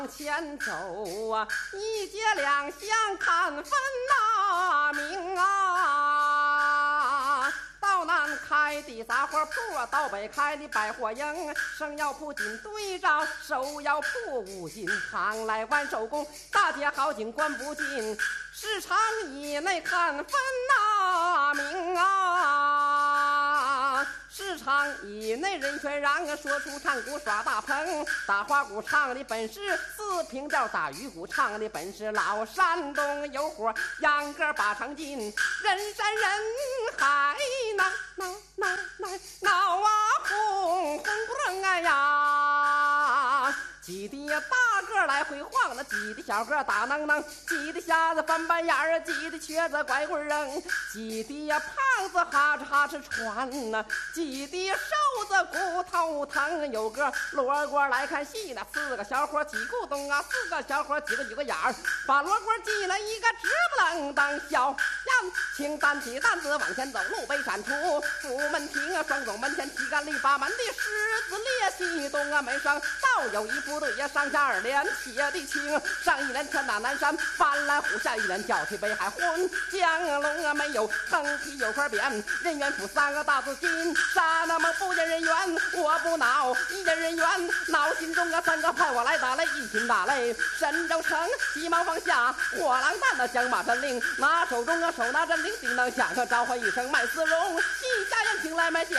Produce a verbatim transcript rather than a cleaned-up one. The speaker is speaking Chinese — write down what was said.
前走啊，一街两巷看分那明啊。到南开的杂货铺，到北开的百货营，生药铺紧对照手药铺，五金行来玩手工，大街好景观不尽，市场以内看分那明啊。市场以内人全让说出唱鼓耍大棚，打花鼓唱的本是四平调，打鱼鼓唱的本是老山东，有火秧歌把唱尽，人山人海闹闹闹闹闹啊轰轰轰哎呀，挤的大个来回晃，那挤的小个打囔囔，挤的瞎子翻白眼儿，挤的瘸子拐棍扔，挤的呀胖子哈哧哈哧喘呐，挤的瘦子骨头疼。有个罗锅来看戏呢，四个小伙挤咕咚啊，四个小伙挤个几个眼儿，把罗锅挤了一个直不愣当笑样，轻担起担子往前走，路被闪出府门庭啊，双走门前旗杆立把门的狮子列西东啊，门上倒有一部队呀，上下二连铁的青，上一连拳打南山翻来虎，下一连叫起北海混江龙啊，没有横批有块匾，人员府三个大字金沙，那么不见人缘我不恼，一见人缘恼心中啊，三个派我来打擂，一群打擂神州城急忙放下火狼弹的将马阵令，拿手中啊手拿阵铃，叮当响，召唤一声麦丝绒，西夏宴请来买下